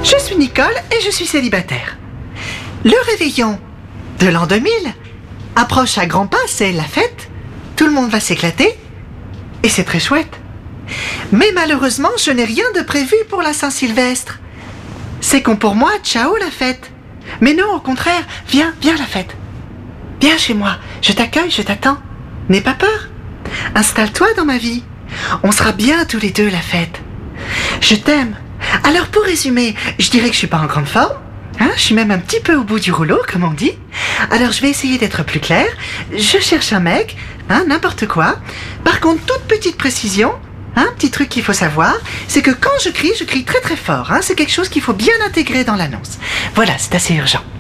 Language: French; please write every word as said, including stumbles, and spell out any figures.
Je suis Nicole et je suis célibataire. Le réveillon de l'an deux mille approche à grands pas, c'est la fête. Tout le monde va s'éclater et c'est très chouette. Mais malheureusement, je n'ai rien de prévu pour la Saint-Sylvestre. C'est qu'on pour moi, ciao la fête. Mais non, au contraire, viens, viens la fête. Viens chez moi, je t'accueille, je t'attends. N'aie pas peur. Installe-toi dans ma vie. On sera bien tous les deux la fête. Je t'aime. Alors pour résumer, je dirais que je suis pas en grande forme. Hein, je suis même un petit peu au bout du rouleau, comme on dit. Alors je vais essayer d'être plus claire. Je cherche un mec, hein, n'importe quoi. Par contre, toute petite précision, un petit truc qu'il faut savoir, c'est que quand je crie, je crie très très fort. Hein, c'est quelque chose qu'il faut bien intégrer dans l'annonce. Voilà, c'est assez urgent.